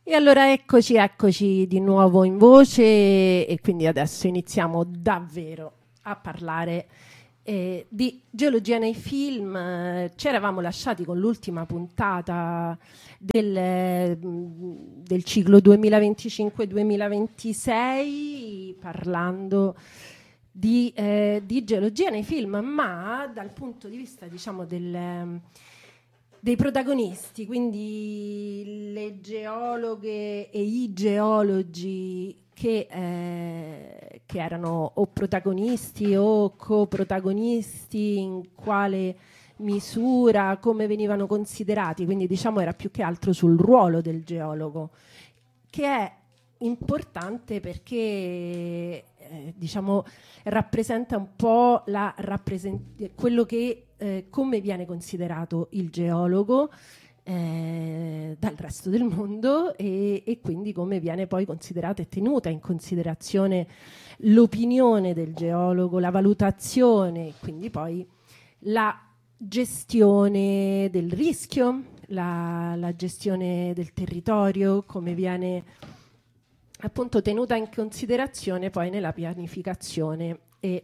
E allora eccoci di nuovo in voce e quindi adesso iniziamo davvero a parlare di geologia nei film. Ci eravamo lasciati con l'ultima puntata del ciclo 2025-2026 parlando di geologia nei film, ma dal punto di vista, diciamo, dei protagonisti, quindi le geologhe e i geologi che erano o protagonisti o coprotagonisti, in quale misura, come venivano considerati, quindi diciamo era più che altro sul ruolo del geologo, che è importante perché diciamo rappresenta un po' quello che come viene considerato il geologo dal resto del mondo e quindi come viene poi considerata e tenuta in considerazione l'opinione del geologo, la valutazione, quindi poi la gestione del rischio, la gestione del territorio, come viene appunto tenuta in considerazione poi nella pianificazione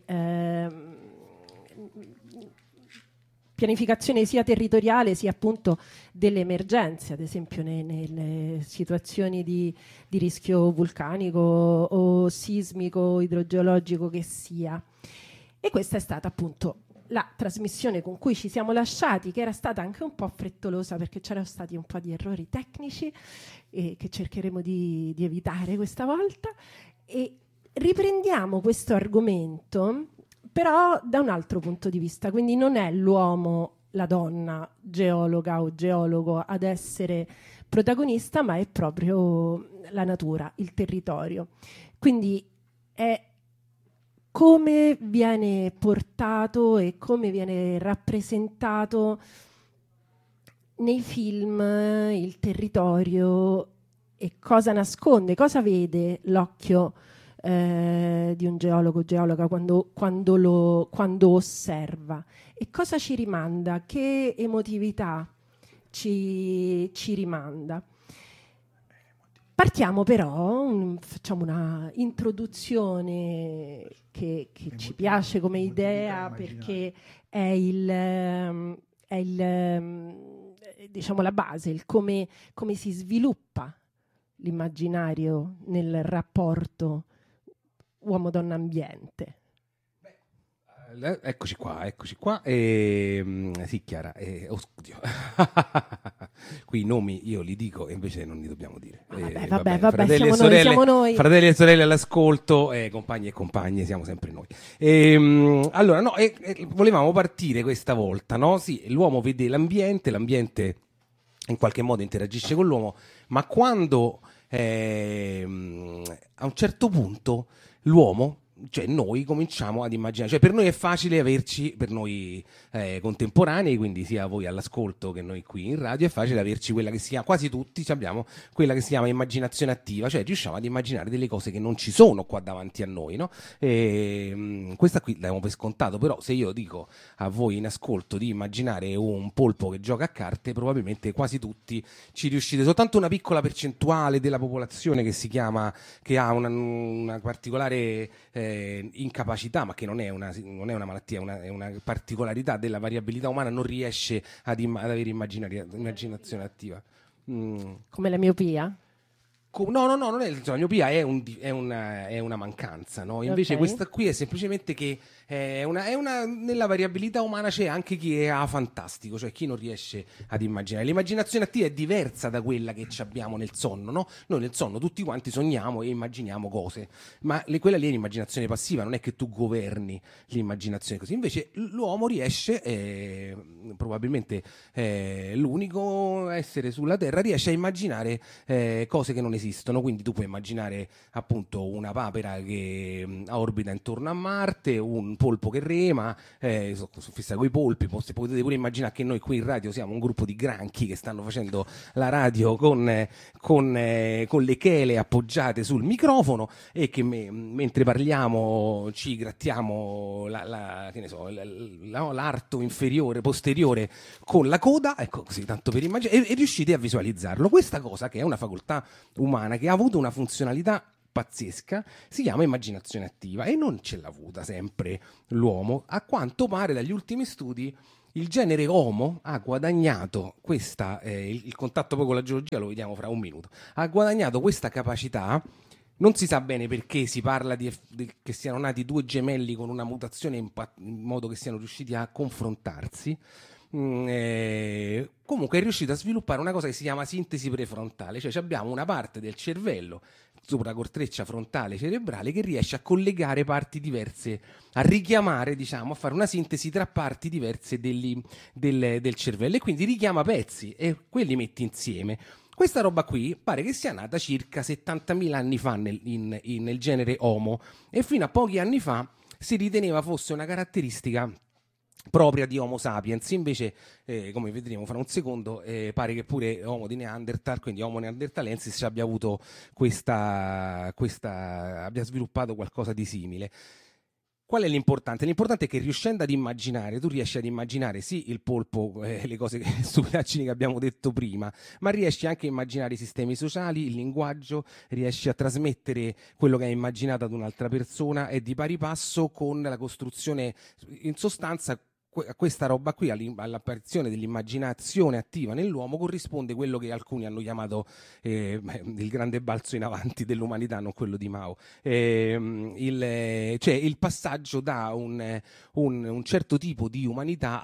pianificazione sia territoriale sia appunto delle emergenze, ad esempio nelle situazioni di rischio vulcanico o sismico, idrogeologico che sia. E questa è stata appunto la trasmissione con cui ci siamo lasciati, che era stata anche un po' frettolosa perché c'erano stati un po' di errori tecnici che cercheremo di evitare questa volta, e riprendiamo questo argomento però da un altro punto di vista, quindi non è l'uomo, la donna geologa o geologo ad essere protagonista, ma è proprio la natura, il territorio. Quindi è come viene portato e come viene rappresentato nei film il territorio e cosa nasconde, cosa vede l'occhio di un geologo, geologa quando osserva, e cosa ci rimanda, che emotività ci rimanda. Partiamo però, facciamo una introduzione che ci piace come idea perché è diciamo la base, il come si sviluppa l'immaginario nel rapporto uomo-donna-ambiente. Eccoci qua. Sì, Chiara, oddio. Qui i nomi io li dico e invece non li dobbiamo dire. Vabbè, fratelli siamo e sorelle, siamo noi. Fratelli e sorelle all'ascolto, compagni e compagne, siamo sempre noi. Allora, no, volevamo partire questa volta, no? Sì, l'uomo vede l'ambiente in qualche modo interagisce con l'uomo, ma quando a un certo punto l'uomo, cioè noi, cominciamo ad immaginare, cioè per noi è facile averci, per noi contemporanei, quindi sia voi all'ascolto che noi qui in radio, è facile averci quella che si chiama, quasi tutti abbiamo quella che si chiama immaginazione attiva, cioè riusciamo ad immaginare delle cose che non ci sono qua davanti a noi, no? Questa qui l'abbiamo per scontato, però se io dico a voi in ascolto di immaginare un polpo che gioca a carte, probabilmente quasi tutti ci riuscite. Soltanto una piccola percentuale della popolazione che ha una particolare incapacità, ma che non è una malattia, è una particolarità della variabilità umana, non riesce ad avere immaginazione attiva. Come la miopia? No, non è la miopia, è una mancanza, no? Invece questa qui è semplicemente che nella variabilità umana c'è anche chi è fantastico, cioè chi non riesce ad immaginare. L'immaginazione attiva è diversa da quella che abbiamo nel sonno, no? Noi nel sonno tutti quanti sogniamo e immaginiamo cose, ma quella lì è l'immaginazione passiva, non è che tu governi l'immaginazione così. Invece l'uomo riesce, probabilmente l'unico essere sulla Terra, riesce a immaginare cose che non esistono. esistono, quindi tu puoi immaginare appunto una papera che orbita intorno a Marte, un polpo che rema, sono fissato con i polpi, potete pure immaginare che noi qui in radio siamo un gruppo di granchi che stanno facendo la radio con le chele appoggiate sul microfono e che mentre parliamo ci grattiamo che ne so, l'arto inferiore, posteriore con la coda, ecco così, tanto per immaginare, e riuscite a visualizzarlo. Questa cosa, che è una facoltà umana, che ha avuto una funzionalità pazzesca, si chiama immaginazione attiva, e non ce l'ha avuta sempre l'uomo. A quanto pare dagli ultimi studi il genere Homo ha guadagnato questa, il contatto poi con la geologia lo vediamo fra un minuto, ha guadagnato questa capacità. Non si sa bene perché si parla che siano nati due gemelli con una mutazione in modo che siano riusciti a confrontarsi. Comunque è riuscito a sviluppare una cosa che si chiama sintesi prefrontale, cioè abbiamo una parte del cervello sopra la corteccia frontale cerebrale che riesce a collegare parti diverse, a richiamare, diciamo, a fare una sintesi tra parti diverse del cervello, e quindi richiama pezzi e quelli metti insieme. Questa roba qui pare che sia nata circa 70.000 anni fa nel genere Homo, e fino a pochi anni fa si riteneva fosse una caratteristica propria di Homo sapiens. Invece, come vedremo fra un secondo, pare che pure Homo di Neanderthal, quindi Homo neanderthalensis, abbia avuto abbia sviluppato qualcosa di simile. Qual è l'importante? L'importante è che, riuscendo ad immaginare, tu riesci ad immaginare sì il polpo, le cose, stupidaggini che abbiamo detto prima, ma riesci anche a immaginare i sistemi sociali, il linguaggio, riesci a trasmettere quello che hai immaginato ad un'altra persona, e di pari passo con la costruzione, in sostanza. A questa roba qui, all'apparizione dell'immaginazione attiva nell'uomo, corrisponde quello che alcuni hanno chiamato il grande balzo in avanti dell'umanità, non quello di Mao, cioè il passaggio da un certo tipo di umanità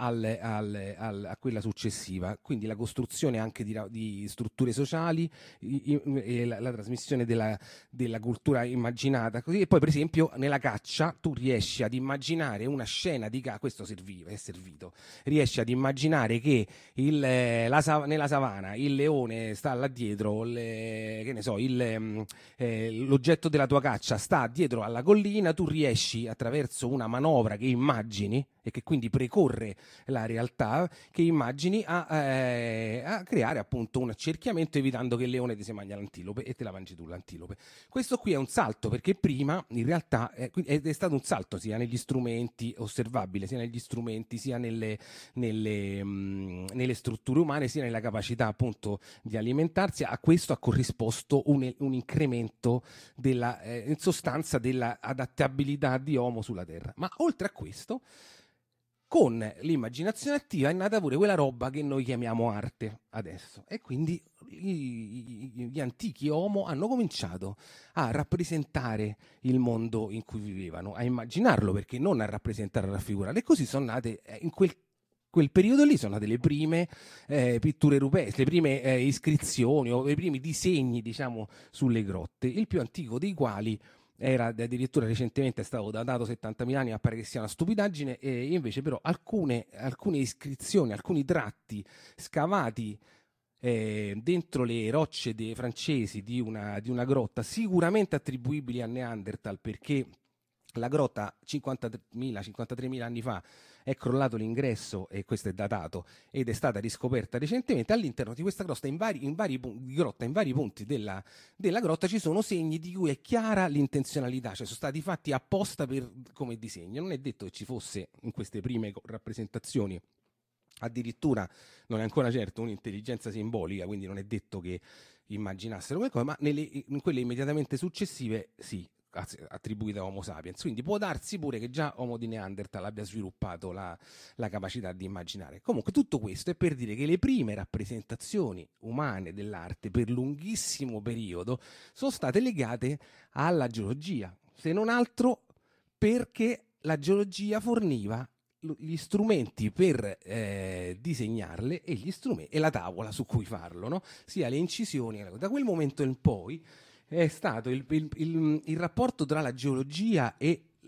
a quella successiva, quindi la costruzione anche di strutture sociali, e la trasmissione della cultura immaginata, così. E poi, per esempio, nella caccia tu riesci ad immaginare una scena di questo è servito, riesci ad immaginare che nella savana il leone sta là dietro, che ne so, l'oggetto della tua caccia sta dietro alla collina, tu riesci, attraverso una manovra che immagini e che quindi precorre la realtà, che immagini a creare appunto un accerchiamento, evitando che il leone ti si mangia l'antilope e te la mangi tu l'antilope. Questo qui è un salto, perché prima in realtà è stato un salto sia negli strumenti, osservabile sia negli strumenti, sia nelle strutture umane, sia nella capacità appunto di alimentarsi. A questo ha corrisposto un incremento in sostanza dell'adattabilità di Homo sulla Terra. Ma oltre a questo, con l'immaginazione attiva è nata pure quella roba che noi chiamiamo arte adesso, e quindi gli antichi Homo hanno cominciato a rappresentare il mondo in cui vivevano, a immaginarlo, perché non a rappresentare, a raffigurare, e così sono nate in quel periodo lì, sono nate le prime pitture rupestri, le prime iscrizioni o i primi disegni, diciamo, sulle grotte, il più antico dei quali era addirittura recentemente, è stato datato 70.000 anni, ma pare che sia una stupidaggine, e invece però alcune iscrizioni, alcuni tratti scavati dentro le rocce francesi di una grotta, sicuramente attribuibili a Neanderthal, perché la grotta 53.000 anni fa è crollato l'ingresso, e questo è datato, ed è stata riscoperta recentemente. All'interno di questa grotta, in vari punti della grotta, ci sono segni di cui è chiara l'intenzionalità, cioè sono stati fatti apposta come disegno. Non è detto che ci fosse in queste prime rappresentazioni, addirittura non è ancora certo, un'intelligenza simbolica, quindi non è detto che immaginassero qualcosa, ma in quelle immediatamente successive sì, attribuite a Homo sapiens. Quindi può darsi pure che già Homo di Neanderthal abbia sviluppato la capacità di immaginare. Comunque, tutto questo è per dire che le prime rappresentazioni umane dell'arte, per lunghissimo periodo, sono state legate alla geologia, se non altro perché la geologia forniva gli strumenti per disegnarle, e la tavola su cui farlo, no? Sia le incisioni. Da quel momento in poi è stato il rapporto tra la geologia e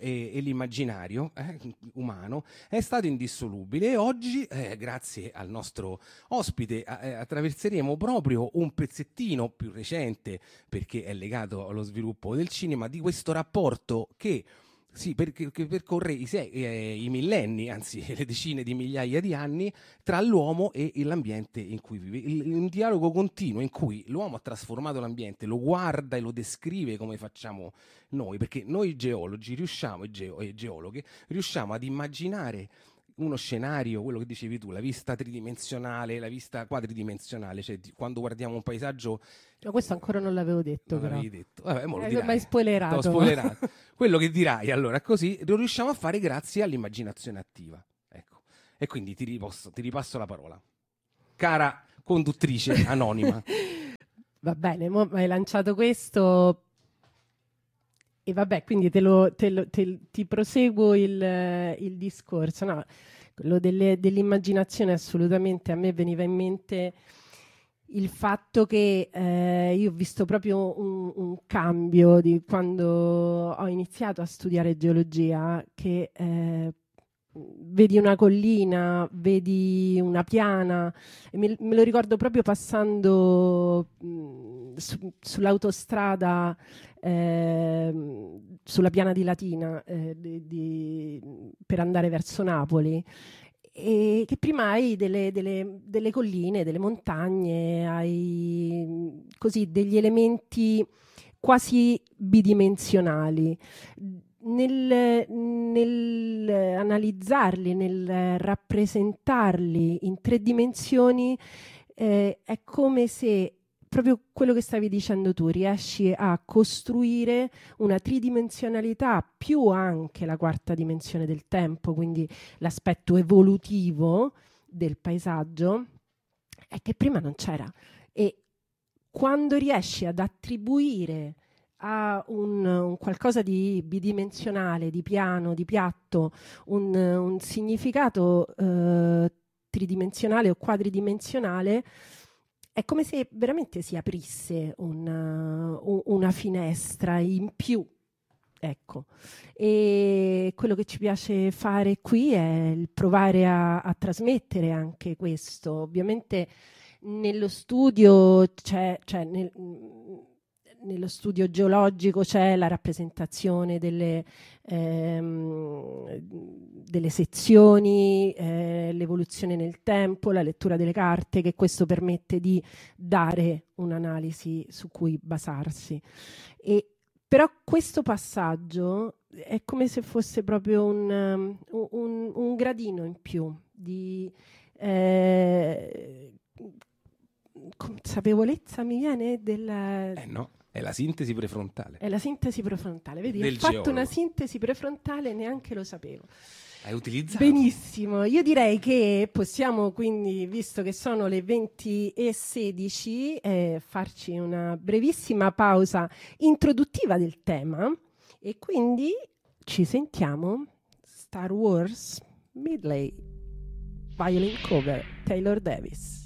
e l'immaginario umano è stato indissolubile, e oggi, grazie al nostro ospite, attraverseremo proprio un pezzettino più recente, perché è legato allo sviluppo del cinema, di questo rapporto che che percorre i millenni, anzi le decine di migliaia di anni, tra l'uomo e l'ambiente in cui vive. Un dialogo continuo in cui l'uomo ha trasformato l'ambiente, lo guarda e lo descrive come facciamo noi, perché noi geologi riusciamo, e geologhe, riusciamo ad immaginare uno scenario, quello che dicevi tu, la vista tridimensionale, la vista quadridimensionale, cioè quando guardiamo un paesaggio. No, questo ancora non l'avevo detto, Non però. l'avevi detto. Vabbè, mo lo dirai. Mi hai spoilerato. T'ho spoilerato. Quello che dirai allora così lo riusciamo a fare grazie all'immaginazione attiva. Ecco. E quindi ti ripasso la parola. Cara conduttrice anonima. Va bene, mo hai lanciato questo. E vabbè, quindi ti proseguo il discorso. No, quello dell'immaginazione, assolutamente a me veniva in mente il fatto che io ho visto proprio un cambio di quando ho iniziato a studiare geologia, che vedi una collina, vedi una piana, e me lo ricordo proprio passando sull'autostrada, sulla piana di Latina, per andare verso Napoli, e che prima hai delle colline, delle montagne, hai così degli elementi quasi bidimensionali. Nel analizzarli, nel rappresentarli in 3 dimensioni, è come se, proprio quello che stavi dicendo tu, riesci a costruire una tridimensionalità più anche la 4ª dimensione del tempo, quindi l'aspetto evolutivo del paesaggio, è che prima non c'era. E quando riesci ad attribuire a un qualcosa di bidimensionale, di piano, di piatto, un significato tridimensionale o quadridimensionale, è come se veramente si aprisse una finestra in più. Ecco, e quello che ci piace fare qui è il provare a trasmettere anche questo. Ovviamente nello studio nello studio geologico c'è la rappresentazione delle sezioni, l'evoluzione nel tempo, la lettura delle carte, che questo permette di dare un'analisi su cui basarsi. Però questo passaggio è come se fosse proprio un gradino in più di consapevolezza, mi viene No. È la sintesi prefrontale. È la sintesi prefrontale. Vedi, ho Del fatto geologo. una sintesi prefrontale, neanche lo sapevo. Hai utilizzato? Benissimo. Io direi che possiamo quindi, visto che sono le 20:16, farci una brevissima pausa introduttiva del tema, e quindi ci sentiamo Star Wars Midley, Violin Cover, Taylor Davis.